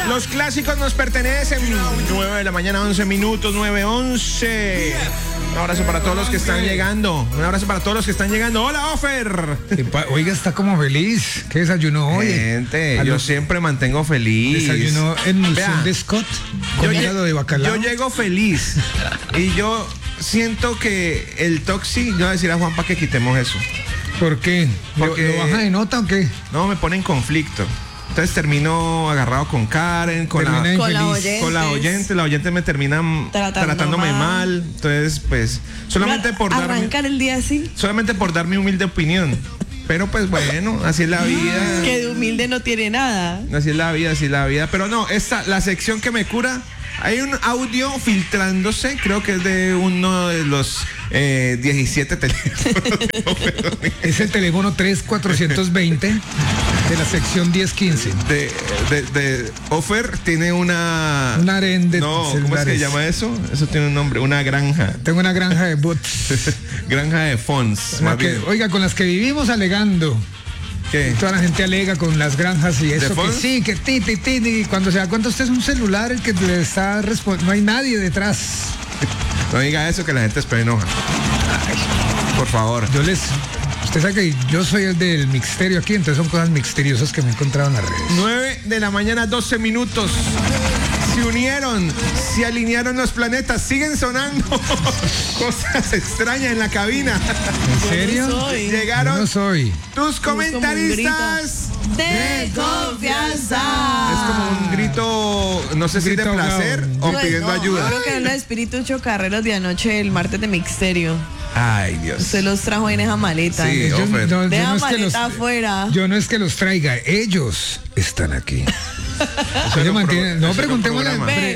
Los clásicos nos pertenecen. 9 de la mañana, 11 minutos, 9:11. Un abrazo para todos los que están llegando. Un abrazo para todos los que están llegando. Hola, Ofer. Oiga, está como feliz. ¿Qué desayunó hoy? Gente, yo siempre mantengo feliz. Desayunó emulsión de Scott con hígado de bacalao. Yo llego feliz. Y yo siento que el Toxi, yo voy a decir a Juan para que quitemos eso. ¿Por qué? Porque ¿Lo baja de nota o qué? No, me pone en conflicto. Entonces termino agarrado con Karen, con la oyente. La oyente me termina tratándome mal. Entonces, pues, solamente por arrancar el día así. Solamente por dar mi humilde opinión. Pero pues bueno, así es la vida. Que de humilde no tiene nada. Así es la vida. Pero no, la sección que me cura. Hay un audio filtrándose, creo que es de uno de los 17 teléfonos. Es el teléfono 3420 de la sección 1015. De Ofer tiene un harén de celulares. ¿Cómo es que se llama eso? Eso tiene un nombre, una granja. Tengo una granja de bots. Granja de phones. Oiga, con las que vivimos alegando. ¿Qué? Toda la gente alega con las granjas y eso, que sí, que y cuando se da cuenta usted es un celular el que le está respondiendo, no hay nadie detrás. No diga eso que la gente después enoja. Por favor. Usted sabe que yo soy el del misterio aquí, entonces son cosas misteriosas que me he encontrado en las redes. 9 de la mañana, 12 minutos. Se unieron, se alinearon los planetas, siguen sonando cosas extrañas en la cabina. ¿En serio? Llegaron tus comentaristas de confianza. Es como un grito, no sé si de placer o pidiendo ayuda. Creo que era los espíritus chocarreros de anoche, el martes de misterio. Ay, Dios. Se los trajo en esa maleta. Sí, deja maleta afuera. Yo no es que los traiga, ellos están aquí. Preguntémosle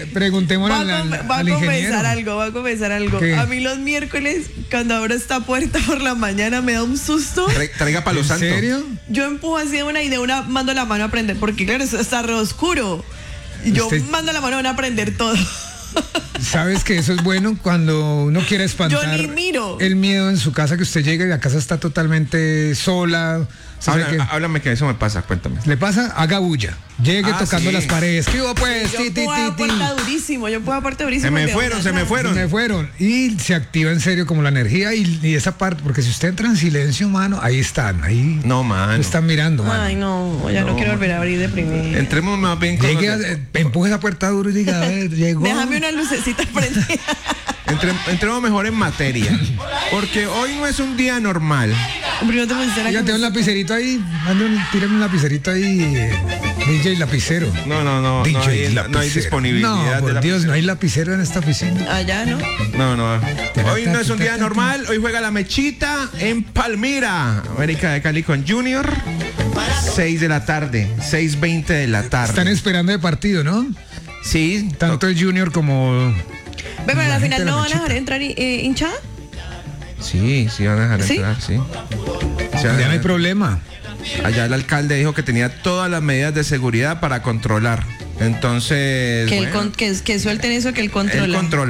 al ingeniero. Va a confesar algo. ¿Qué? A mí los miércoles, cuando abro esta puerta por la mañana, me da un susto. Traiga palo santo. ¿En serio? Yo empujo así de una mando la mano a prender, porque claro, está re oscuro. Y yo mando la mano a prender todo. Sabes que eso es bueno cuando uno quiere espantar yo ni miro el miedo en su casa, que usted llega y la casa está totalmente sola. Háblame que eso me pasa, cuéntame. ¿Le pasa? Haga bulla. Llegue tocando las paredes. ¿Qué hubo pues? Yo puedo durísimo. Se me fueron. Y se activa en serio como la energía y esa parte, porque si usted entra en silencio, mano, ahí están. Ahí no, mano. Están mirando, mano. Ay, no quiero volver a abrir deprimido. Entremos más bien con empuje esa puerta duro y diga, a ver, llegó. Déjame una lucecita prendida. Entremos mejor en materia, porque hoy no es un día normal. Fíjate, un lapicerito ahí, tírame un lapicerito ahí, DJ lapicero. No hay disponibilidad. No, por Dios, no hay lapicero en esta oficina. Allá, ¿no? No. Hoy no es un día normal, hoy juega la Mechita en Palmira, América de Cali con Junior, 6 de la tarde, 6:20 de la tarde. Están esperando de partido, ¿no? Sí. Tanto el Junior como... Pero al final no van a dejar entrar hinchada. Sí, van a dejar entrar, sí. Ya no hay problema. Allá el alcalde dijo que tenía todas las medidas de seguridad para controlar. Entonces, que suelten eso, que él controla.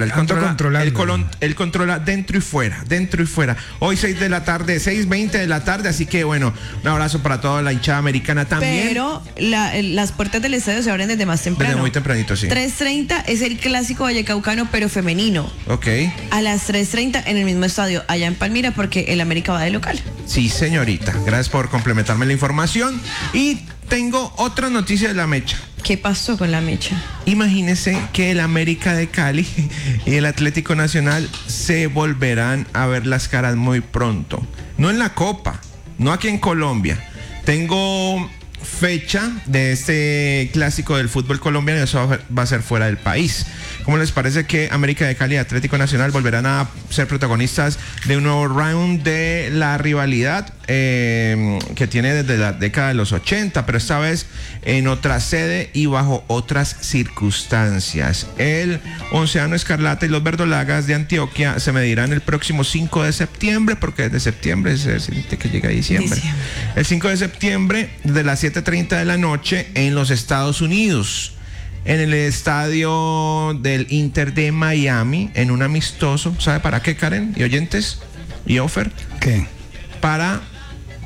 Él controla dentro y fuera. Hoy 6 de la tarde, 6:20 de la tarde, así que bueno, un abrazo para toda la hinchada americana también. Pero las puertas del estadio se abren desde más temprano. Desde muy tempranito, sí. 3:30 es el clásico vallecaucano, pero femenino. Ok. A las 3:30 en el mismo estadio, allá en Palmira, porque el América va de local. Sí, señorita. Gracias por complementarme la información. Y tengo otra noticia de la Mecha. ¿Qué pasó con la Mecha? Imagínese que el América de Cali y el Atlético Nacional se volverán a ver las caras muy pronto. No en la Copa, no aquí en Colombia. Tengo fecha de este clásico del fútbol colombiano y eso va a ser fuera del país. ¿Cómo les parece que América de Cali y Atlético Nacional volverán a ser protagonistas de un nuevo round de la rivalidad que tiene desde la década de los 80, pero esta vez en otra sede y bajo otras circunstancias? El Onceano Escarlata y los Verdolagas de Antioquia se medirán el próximo 5 de septiembre, porque desde septiembre se siente que llega diciembre. El 5 de septiembre de las 7:30 de la noche en los Estados Unidos, en el estadio del Inter de Miami, en un amistoso. ¿Sabe para qué, Karen y oyentes y Ofer? ¿Qué? Para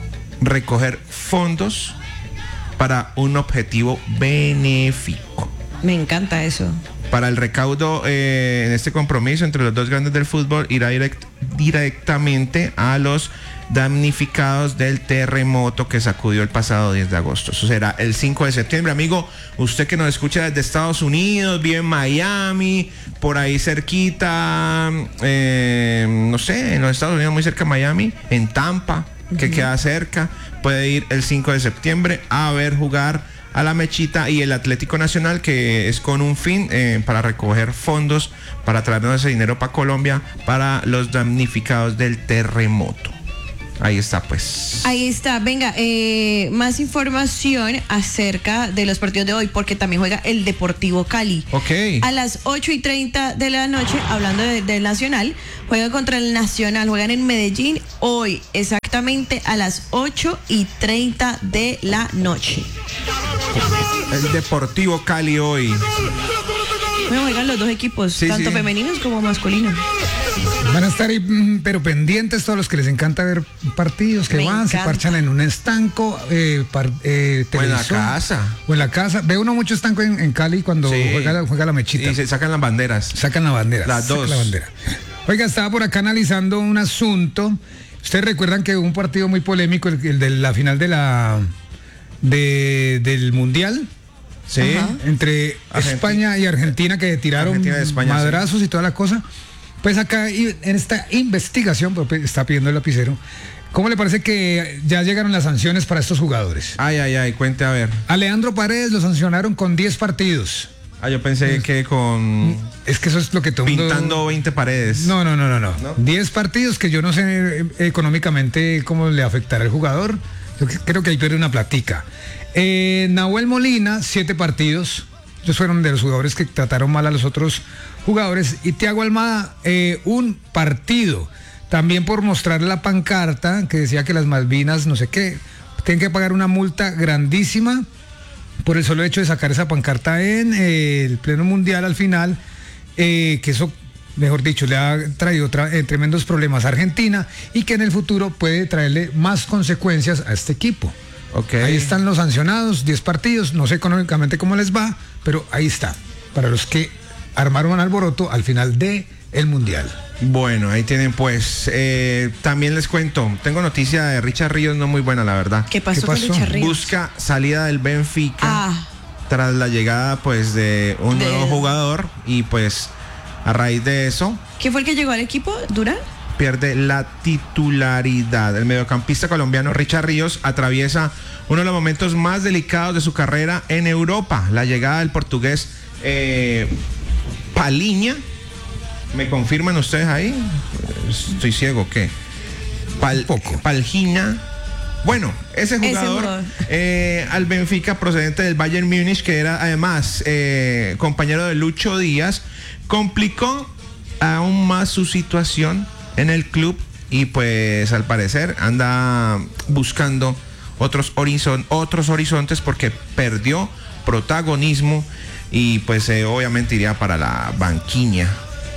recoger fondos para un objetivo benéfico. Me encanta eso. Para el recaudo en este compromiso entre los dos grandes del fútbol irá directamente a los damnificados del terremoto que sacudió el pasado 10 de agosto. Eso será el 5 de septiembre. Amigo, usted que nos escucha desde Estados Unidos, vive en Miami, por ahí cerquita, no sé, en los Estados Unidos, muy cerca de Miami, en Tampa, que queda cerca, puede ir el 5 de septiembre a ver jugar a la Mechita y el Atlético Nacional, que es con un fin para recoger fondos para traernos ese dinero para Colombia para los damnificados del terremoto. Ahí está, pues. Ahí está. Venga, más información acerca de los partidos de hoy, porque también juega el Deportivo Cali. Ok. A las 8:30 de la noche, hablando del Nacional, juega contra el Nacional, juegan en Medellín hoy, exactamente a las 8:30 de la noche. El Deportivo Cali hoy. Bueno, juegan los dos equipos, sí, tanto sí, femeninos como masculinos. Van a estar ahí, pero pendientes todos los que les encanta ver partidos, que Me van, encanta. se parchan en un estanco, O en la televisor, casa. O en la casa. Ve uno mucho estanco en Cali cuando Sí. juega la Mechita. Y se sacan las banderas. Sacan la bandera. Las sacan dos. la bandera. Oiga, estaba por acá analizando un asunto. Ustedes recuerdan que hubo un partido muy polémico, el de la final del Mundial. Sí. Ajá. Entre España y Argentina, que tiraron Argentina y España, madrazos y toda la cosa. Pues acá en esta investigación, pues, está pidiendo el lapicero, ¿cómo le parece que ya llegaron las sanciones para estos jugadores? Ay, cuente a ver. A Leandro Paredes lo sancionaron con 10 partidos. Yo pensé que con Es que eso es lo que todo el mundo... pintando 20 paredes. No. ¿No? 10 partidos que yo no sé económicamente cómo le afectará al jugador. Yo creo que ahí pierde una platica. Nahuel Molina, 7 partidos. Ellos fueron de los jugadores que trataron mal a los otros jugadores. Y Thiago Almada, 1 partido. También por mostrar la pancarta que decía que las Malvinas, no sé qué, tienen que pagar una multa grandísima por el solo hecho de sacar esa pancarta en el pleno mundial al final, que eso, mejor dicho, le ha traído tremendos problemas a Argentina y que en el futuro puede traerle más consecuencias a este equipo. Okay. Ahí están los sancionados, 10 partidos, no sé económicamente cómo les va, pero ahí está, para los que armaron alboroto al final de el mundial. Bueno, ahí tienen pues. También les cuento, tengo noticia de Richard Ríos, no muy buena la verdad. ¿Qué pasó? pasó? Con Richard Ríos? Busca salida del Benfica tras la llegada pues de un nuevo jugador y pues a raíz de eso ¿Quién fue el que llegó al equipo? ¿Durán? pierde la titularidad. El mediocampista colombiano Richard Ríos atraviesa uno de los momentos más delicados de su carrera en Europa. La llegada del portugués Palhinha. ¿Me confirman ustedes ahí? Estoy ciego, ¿o qué? Poco. Palhinha. Bueno, ese jugador al Benfica procedente del Bayern Múnich, que era además compañero de Lucho Díaz, complicó aún más su situación en el club y pues al parecer anda buscando otros horizontes porque perdió protagonismo y pues obviamente iría para la banquilla.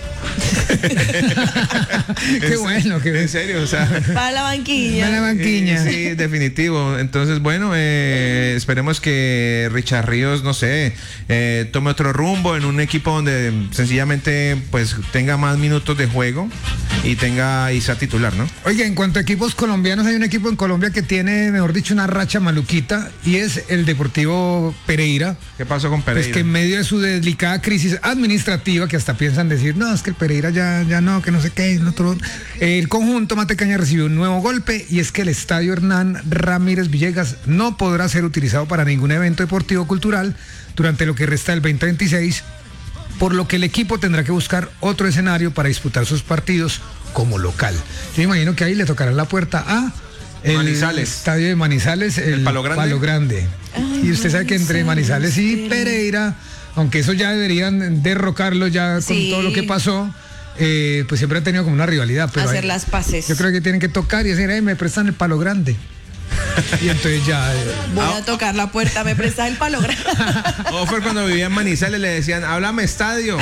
Qué bueno, en serio, o sea, Para la banquilla. Para la banquilla. sí, definitivo. Entonces, bueno, esperemos que Richard Ríos, no sé, tome otro rumbo en un equipo donde sencillamente pues tenga más minutos de juego y sea titular, ¿no? Oiga, en cuanto a equipos colombianos, hay un equipo en Colombia que tiene, mejor dicho, una racha maluquita y es el Deportivo Pereira. ¿Qué pasó con Pereira? Pues que en medio de su delicada crisis administrativa, que hasta piensan decir, no, es que el Pereira ya no, que no sé qué, el conjunto Matecaña recibió un nuevo golpe y es que el estadio Hernán Ramírez Villegas no podrá ser utilizado para ningún evento deportivo cultural durante lo que resta del 2026, por lo que el equipo tendrá que buscar otro escenario para disputar sus partidos como local. Yo imagino que ahí le tocará la puerta a el Manizales. estadio de Manizales, el Palo Grande. Ay, y usted sabe que entre Manizales y pero- Pereira, aunque eso ya deberían derrocarlo ya con Sí. todo lo que pasó, pues siempre ha tenido como una rivalidad. Pero Hacer las paces. yo creo que tienen que tocar y decir, me prestan el Palo Grande. Y entonces ya... Voy a tocar la puerta, me prestas el palo grande. Offer cuando vivía en Manizales le decían, háblame estadio.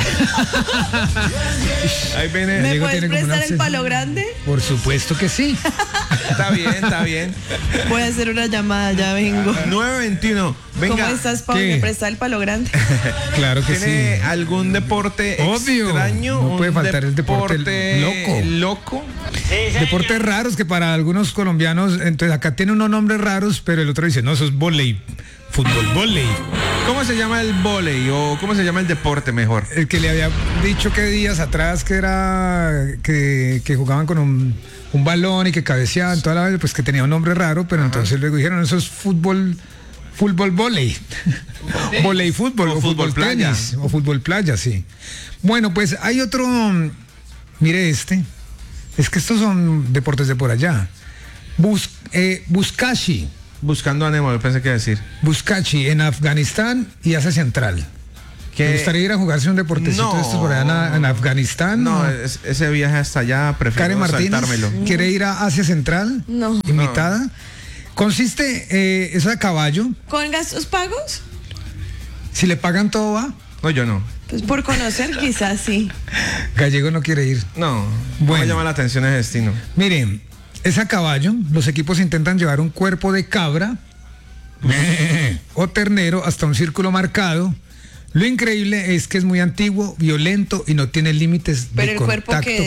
Ahí viene. ¿Me Diego puedes tiene como una prestar el obsesión. palo grande? Por supuesto que sí. Está bien, está bien. Voy a hacer una llamada, ya vengo. 9:21. Venga. ¿Cómo estás, Pablo? ¿Qué? ¿Me presta el palo grande? Claro que ¿Tiene sí. algún deporte Obvio, extraño? no puede ¿Un faltar el deporte loco? Deportes raros que para algunos colombianos, entonces acá tiene unos nombres raros, pero el otro dice, no, eso es vóley, fútbol, vóley. ¿Cómo se llama el vóley o cómo se llama el deporte mejor? El que le había dicho que días atrás que era que jugaban con un balón y que cabeceaban toda la vez, pues que tenía un nombre raro, pero entonces luego dijeron, eso es fútbol vóley. Vóley fútbol o fútbol playa. tenis o fútbol playa, sí. Bueno, pues hay otro, mire este. Es que estos son deportes de por allá. Buzkashi. Buscando a Nemo, yo pensé que iba a decir. Buzkashi en Afganistán y Asia Central. ¿Qué? ¿Te gustaría ir a jugarse un deportecito No. de estos por allá en Afganistán? No, ese viaje hasta allá prefiero Karen Martínez saltármelo. quiere ir a Asia Central. No. Invitada. Consiste, es a caballo. ¿Con gastos pagos? Si le pagan todo va. No, yo no. Pues por conocer quizás sí. Gallego no quiere ir. No, Bueno. me llama la atención ese destino. Miren, es a caballo. Los equipos intentan llevar un cuerpo de cabra o ternero hasta un círculo marcado. Lo increíble es que es muy antiguo, violento y no tiene límites Pero de el cuerpo contacto que